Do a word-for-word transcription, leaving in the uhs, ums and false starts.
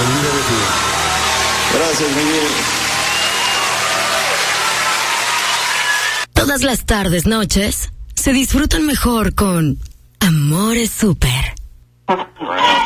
bendiga de ti. Gracias, Miguel. Todas las tardes, noches, se disfrutan mejor con Amores Súper.